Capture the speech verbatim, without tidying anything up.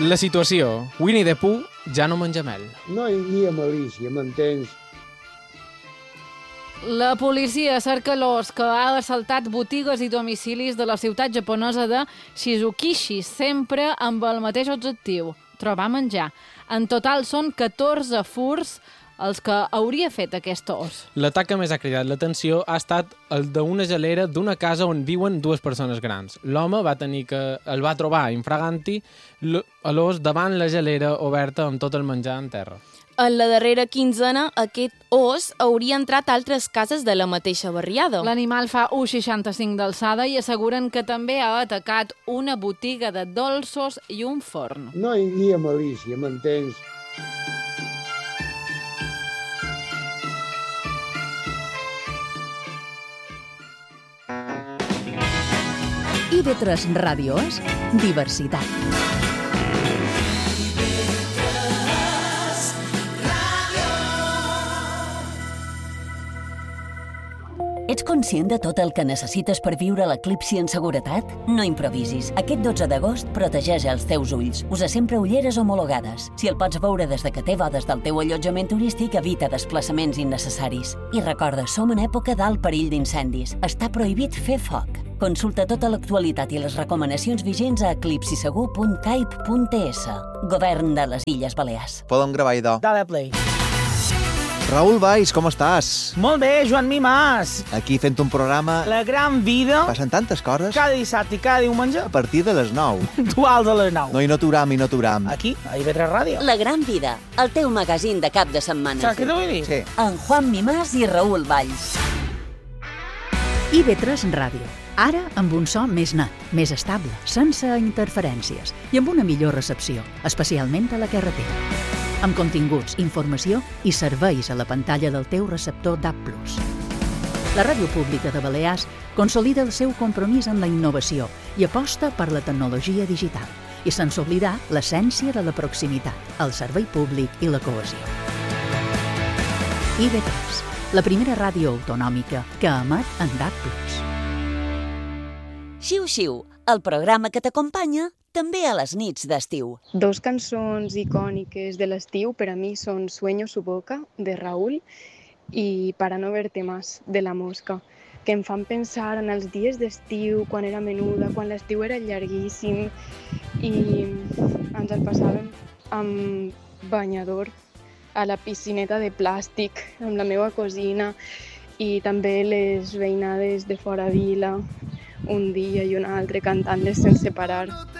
La situació. Winnie the Pooh ja no menja mel. No hi havia malícia, m'entens? La policia cerca l'ós que ha assaltat botigues i domicilis de la ciutat japonesa de Shizukishi, sempre amb el mateix objectiu, trobar menjar. En total són catorze furts els que hauria fet aquest os. L'atac que més ha cridat l'atenció ha estat el d'una gelera d'una casa on viuen dues persones grans. L'home va tenir que el va trobar infraganti l'os davant la gelera oberta amb tot el menjar en terra. En la darrera quinzena, aquest os hauria entrat a altres cases de la mateixa barriada. L'animal fa un coma seixanta-cinc d'alçada i asseguren que també ha atacat una botiga de dolços i un forn. No hi havia malícia, m'entens? I ve tres Ràdio és diversitat. Ets conscient de tot el que necessites per viure l'eclipsi en seguretat? No improvisis. Aquest dotze d'agost protegeix els teus ulls. Usa sempre ulleres homologades. Si el pots veure des de que té bodes del teu allotjament turístic, evita desplaçaments innecessaris. I recorda, som en època d'alt perill d'incendis. Està prohibit fer foc. Consulta tota l'actualitat i les recomanacions vigents a eclipsisegur punt caip punt es. Govern de les Illes Balears. Podem gravar, idò. Dale play. Raül Valls, com estàs? Molt bé, Joan Mimàs. Aquí fent un programa... La gran vida. Passen tantes coses. Cada dissabte i cada diumenge. A partir de les nou. Duals a les nou. No, i no t'uram, i no t'uram. Aquí, a I V tres Ràdio. La gran vida, el teu magazín de cap de setmana. Saps què t'ho vull dir? Sí. En Juan Mimàs i Raül Valls. I V tres Ràdio. Ara amb un so més net, més estable, sense interferències i amb una millor recepció, especialment a la carretera. Amb continguts, informació i serveis a la pantalla del teu receptor D A B plus. La Ràdio Pública de Balears consolida el seu compromís amb la innovació i aposta per la tecnologia digital, i sense oblidar l'essència de la proximitat, el servei públic i la cohesió. I V tres, la primera ràdio autonòmica que emet en D A B plus. Xiu Xiu, el programa que t'acompanya també a les nits d'estiu. Dos cançons icòniques de l'estiu per a mi són Sueño su boca, de Raúl, i Para no verte más, de La Mosca, que em fan pensar en els dies d'estiu, quan era menuda, quan l'estiu era llarguíssim, i ens el passàvem amb banyador a la piscineta de plàstic, amb la meva cosina, i també les veïnades de fora vila, un dia i un altre cantant-les sense parar.